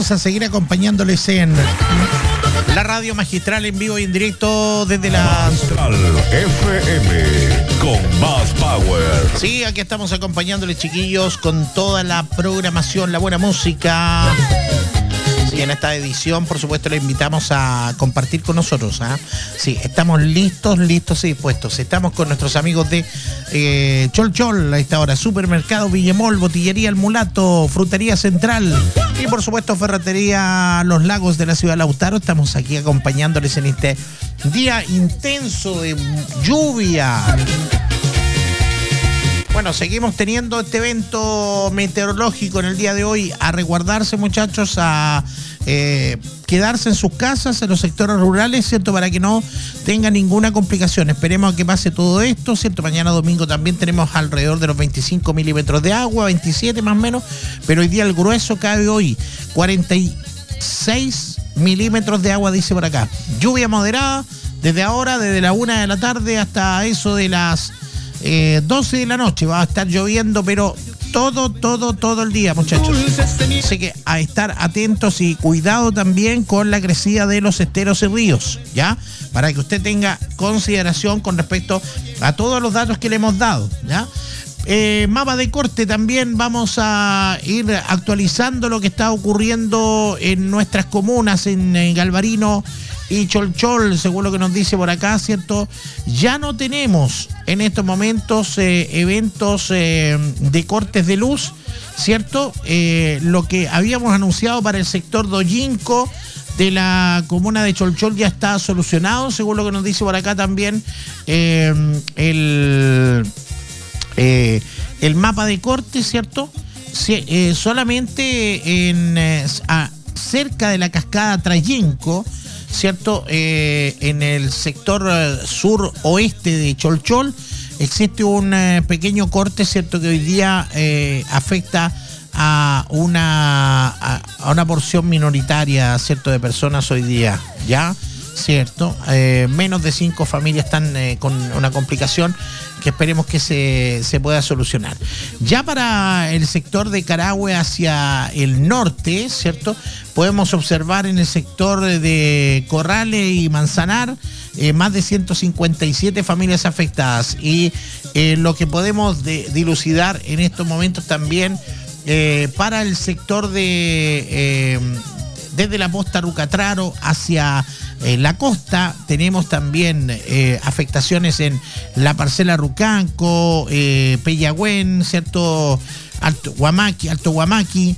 vamos a seguir acompañándoles en la radio magistral en vivo y en directo desde la Magistral FM con más power. Sí, aquí estamos acompañándoles, chiquillos, con toda la programación, la buena música. Sí, en esta edición, por supuesto, le invitamos a compartir con nosotros. Sí, estamos listos y dispuestos. Estamos con nuestros amigos de Chol Chol a esta hora. Supermercado Villemol, Botillería El Mulato, Frutería Central y, por supuesto, Ferretería Los Lagos de la ciudad de Lautaro. Estamos aquí acompañándoles en este día intenso de lluvia. Bueno, seguimos teniendo este evento meteorológico en el día de hoy. A resguardarse, muchachos, a quedarse en sus casas, en los sectores rurales, ¿cierto? Para que no tengan ninguna complicación. Esperemos a que pase todo esto, ¿cierto? Mañana domingo también tenemos alrededor de los 25 milímetros de agua, 27 más o menos, pero hoy día el grueso cae hoy, 46 milímetros de agua, dice por acá. Lluvia moderada desde ahora, desde la 1 de la tarde hasta eso de las 12 de la noche. Va a estar lloviendo, pero todo el día, muchachos. Así que a estar atentos y cuidado también con la crecida de los esteros y ríos, ¿ya? Para que usted tenga consideración con respecto a todos los datos que le hemos dado, ¿ya? Mapa de corte también, vamos a ir actualizando lo que está ocurriendo en nuestras comunas, en Galvarino y Cholchol, según lo que nos dice por acá, ¿cierto? Ya no tenemos en estos momentos eventos de cortes de luz, ¿cierto? Lo que habíamos anunciado para el sector Doyinco de la comuna de Cholchol ya está solucionado, según lo que nos dice por acá también el mapa de corte, ¿cierto? Solamente cerca de la cascada Trayenco, ¿cierto? En el sector sur-oeste de Cholchol existe un pequeño corte, ¿cierto? Que hoy día afecta a una porción minoritaria, ¿cierto? De personas hoy día, ¿ya? ¿Cierto? Menos de 5 familias están con una complicación que esperemos que se pueda solucionar. Ya para el sector de Carahue hacia el norte, ¿cierto? Podemos observar en el sector de Corrales y Manzanar más de 157 familias afectadas. Y lo que podemos dilucidar en estos momentos también para el sector de desde la posta Rucatraro hacia la costa, tenemos también afectaciones en la parcela Rucanco, Peyagüén, ¿cierto? Alto Guamaqui,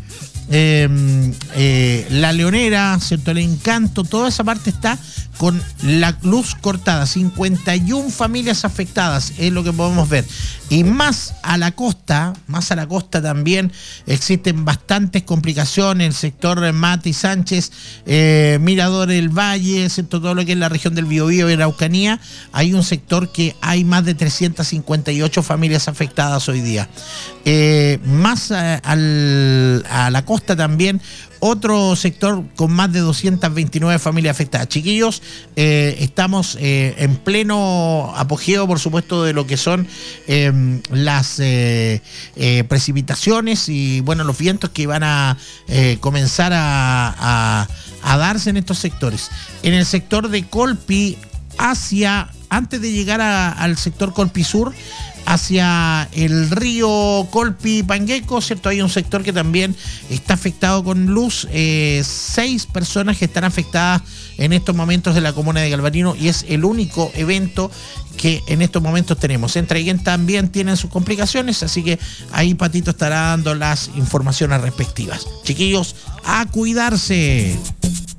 La Leonera, ¿cierto? El Encanto, toda esa parte está con la luz cortada, 51 familias afectadas, es lo que podemos ver. Y más a la costa también existen bastantes complicaciones, el sector Mati Sánchez, Mirador del Valle, ¿cierto? Todo lo que es la región del Biobío y Araucanía, hay un sector que hay más de 358 familias afectadas hoy día. Más a la costa también, otro sector con más de 229 familias afectadas. Chiquillos, estamos en pleno apogeo, por supuesto, de lo que son las precipitaciones y, bueno, los vientos que van a comenzar a darse en estos sectores. En el sector de Colpi, antes de llegar al sector Colpi Sur, hacia el río Colpi Pangueco, ¿cierto? Hay un sector que también está afectado con luz, 6 personas que están afectadas en estos momentos de la comuna de Galvarino y es el único evento que en estos momentos tenemos. En Traiguén también tienen sus complicaciones, así que ahí Patito estará dando las informaciones respectivas. Chiquillos, a cuidarse.